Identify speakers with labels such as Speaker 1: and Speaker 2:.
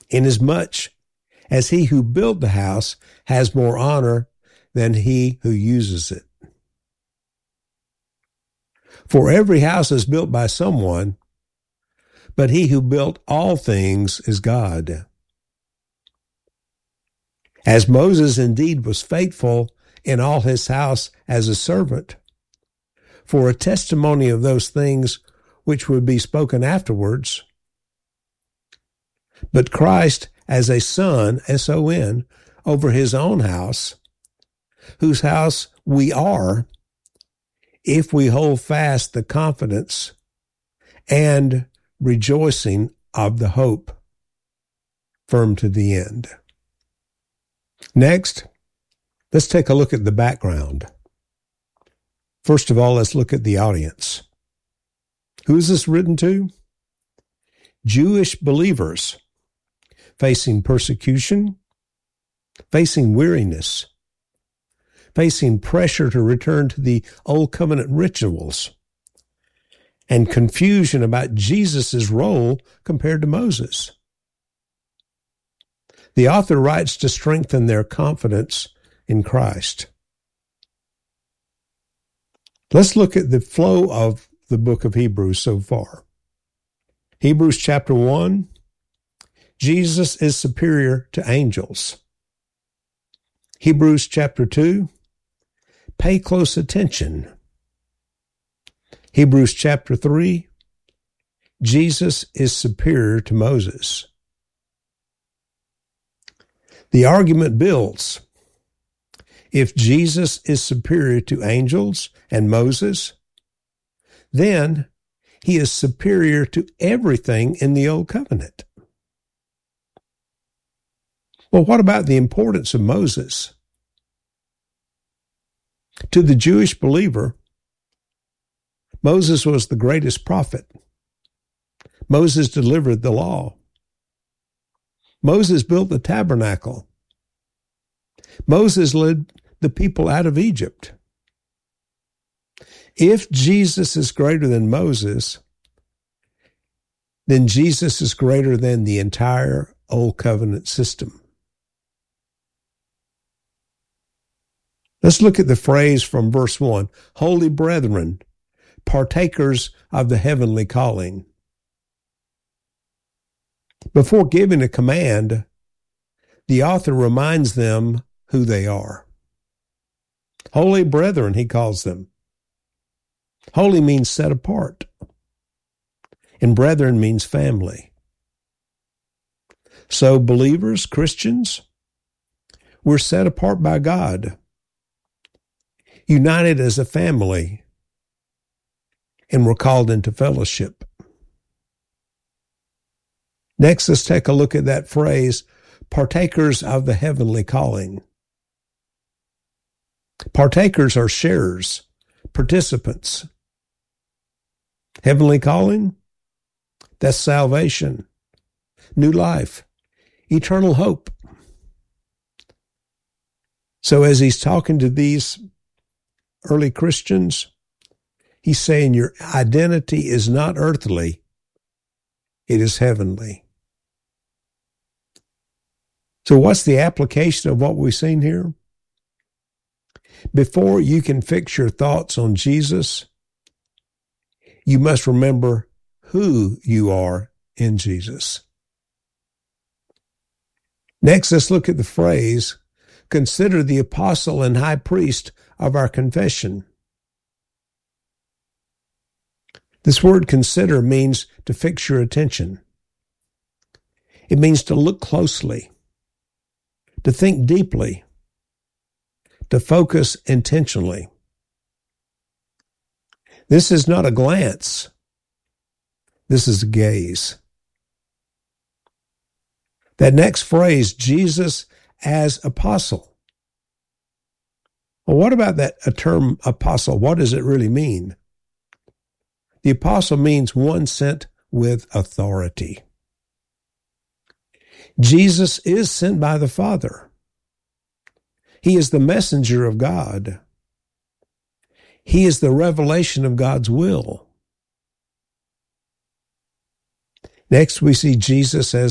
Speaker 1: inasmuch as he who built the house has more honor than he who uses it. For every house is built by someone, but he who built all things is God. As Moses indeed was faithful in all his house as a servant, for a testimony of those things which would be spoken afterwards, but Christ as a son, S-O-N, over his own house, whose house we are, if we hold fast the confidence and rejoicing of the hope firm to the end. Next, let's take a look at the background. First of all, let's look at the audience. Who is this written to? Jewish believers facing persecution, facing weariness, facing pressure to return to the Old Covenant rituals, and confusion about Jesus' role compared to Moses. The author writes to strengthen their confidence in Christ. Let's look at the flow of the book of Hebrews so far. Hebrews chapter 1, Jesus is superior to angels. Hebrews chapter 2, pay close attention. Hebrews chapter 3, Jesus is superior to Moses. The argument builds. If Jesus is superior to angels and Moses, then he is superior to everything in the Old Covenant. Well, what about the importance of Moses? To the Jewish believer, Moses was the greatest prophet. Moses delivered the law. Moses built the tabernacle. Moses led the people out of Egypt. If Jesus is greater than Moses, then Jesus is greater than the entire Old Covenant system. Let's look at the phrase from verse 1, holy brethren, partakers of the heavenly calling. Before giving a command, the author reminds them who they are. Holy brethren, he calls them. Holy means set apart, and brethren means family. So believers, Christians, we're set apart by God, united as a family, and we're called into fellowship. Next, let's take a look at that phrase, partakers of the heavenly calling. Partakers are sharers, participants. Heavenly calling, that's salvation, new life, eternal hope. So as he's talking to these early Christians, he's saying your identity is not earthly, it is heavenly. So what's the application of what we've seen here? Before you can fix your thoughts on Jesus, you must remember who you are in Jesus. Next, let's look at the phrase, consider the apostle and high priest of our confession. This word consider means to fix your attention. It means to look closely, to think deeply, to focus intentionally. This is not a glance. This is a gaze. That next phrase, Jesus as apostle. Well, what about that term apostle? What does it really mean? The apostle means one sent with authority. Jesus is sent by the Father. He is the messenger of God. He is the revelation of God's will. Next, we see Jesus as